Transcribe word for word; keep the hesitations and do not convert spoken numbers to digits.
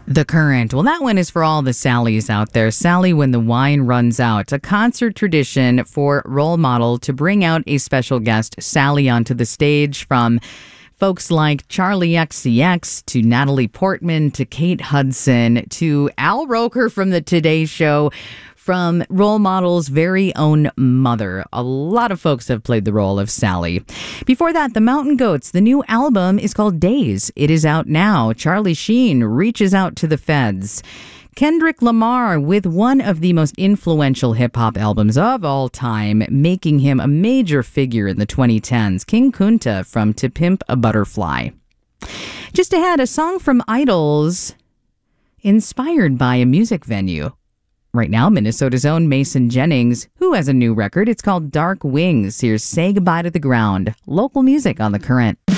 The Current. Well, that one is for all the Sallys out there. Sally When the Wine Runs Out, a concert tradition for Role Model to bring out a special guest, Sally, onto the stage, from folks like Charlie X C X to Natalie Portman to Kate Hudson to Al Roker from the Today Show, from Role Model's very own mother. A lot of folks have played the role of Sally. Before that, the Mountain Goats. The new album is called Days. It is out now. Charlie Sheen reaches out to the feds. Kendrick Lamar with one of the most influential hip-hop albums of all time, making him a major figure in the twenty tens. King Kunta from To Pimp a Butterfly. Just ahead, a song from Idols inspired by a music venue. Right now, Minnesota's own Mason Jennings, who has a new record. It's called Dark Wings. Here's Say Goodbye to the Ground. Local music on The Current.